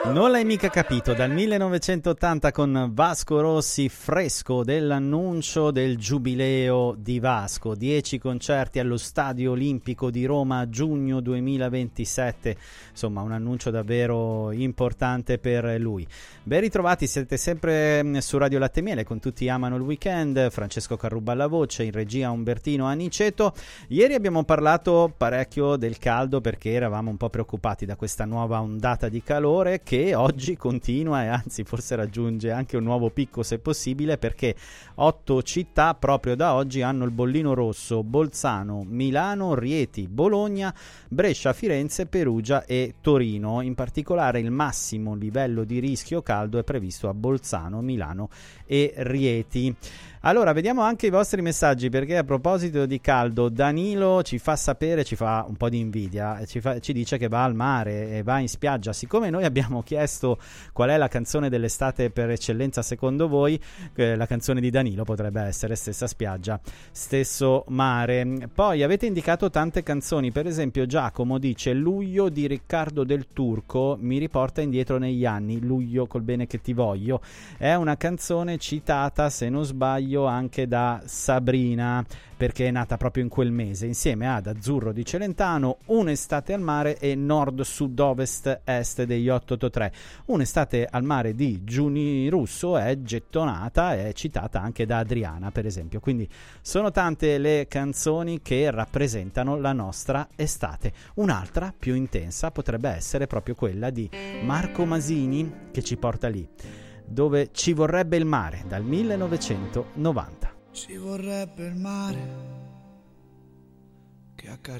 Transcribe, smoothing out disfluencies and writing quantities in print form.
Non l'hai mica capito, dal 1980 con Vasco Rossi, fresco dell'annuncio del giubileo di Vasco, 10 concerti allo Stadio Olimpico di Roma a giugno 2027, insomma un annuncio davvero importante per lui. Ben ritrovati, siete sempre su Radio Latte Miele con Tutti amano il weekend, Francesco Carrubba alla voce, in regia Umbertino Aniceto. Ieri abbiamo parlato parecchio del caldo perché eravamo un po' preoccupati da questa nuova ondata di calore che oggi continua e anzi forse raggiunge anche un nuovo picco se possibile, perché 8 città proprio da oggi hanno il bollino rosso: Bolzano, Milano, Rieti, Bologna, Brescia, Firenze, Perugia e Torino. In particolare il massimo livello di rischio caldo è previsto a Bolzano, Milano e Rieti. Allora, vediamo anche i vostri messaggi, perché a proposito di caldo Danilo ci fa sapere, ci fa un po' di invidia, ci dice che va al mare e va in spiaggia. Siccome noi abbiamo chiesto qual è la canzone dell'estate per eccellenza secondo voi, la canzone di Danilo potrebbe essere stessa spiaggia, stesso mare. Poi avete indicato tante canzoni, per esempio Giacomo dice Luglio di Riccardo del Turco mi riporta indietro negli anni, Luglio col bene che ti voglio, è una canzone citata se non sbaglio anche da Sabrina, perché è nata proprio in quel mese, insieme ad Azzurro di Celentano, Un'estate al mare e Nord Sud Ovest Est degli 883. Un'estate al mare di Giuni Russo è gettonata, è citata anche da Adriana per esempio, quindi sono tante le canzoni che rappresentano la nostra estate. Un'altra più intensa potrebbe essere proprio quella di Marco Masini, che ci porta lì dove ci vorrebbe il mare, dal 1990. Ci vorrebbe il mare che